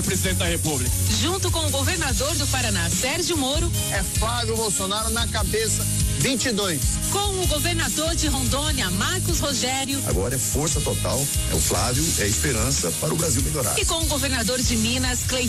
presidente da República. Junto com o governador do Paraná, Sérgio Moro, é Flávio Bolsonaro na cabeça, 22. Com o governador de Rondônia, Marcos Rogério. Agora é força total, é o Flávio, é esperança para o Brasil melhorar. E com o governador de Minas, Cleiton